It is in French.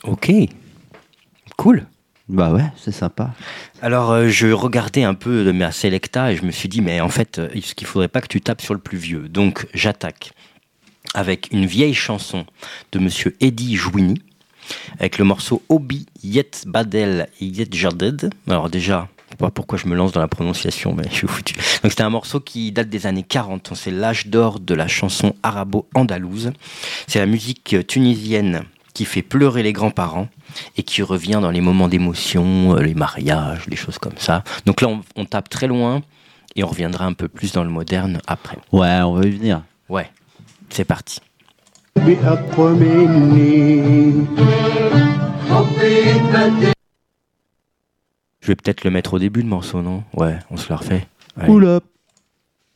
Ok, cool. Bah ouais, c'est sympa. Alors, je regardais un peu de ma Selecta et je me suis dit, mais en fait, est-ce qu'il faudrait pas que tu tapes sur le plus vieux? Donc, j'attaque avec une vieille chanson de monsieur Eddie Jouini, avec le morceau Obi Yet Badel Yet Jaded. Alors déjà, je sais pas pourquoi je me lance dans la prononciation, mais je suis foutu. Donc c'était un morceau qui date des années 40. C'est l'âge d'or de la chanson arabo-andalouse. C'est la musique tunisienne qui fait pleurer les grands-parents et qui revient dans les moments d'émotion, les mariages, les choses comme ça. Donc là, on tape très loin et on reviendra un peu plus dans le moderne après. Ouais, on va y venir. Ouais, c'est parti. Je vais peut-être le mettre au début, le morceau, non? Ouais, on se le refait. Allez. Oula.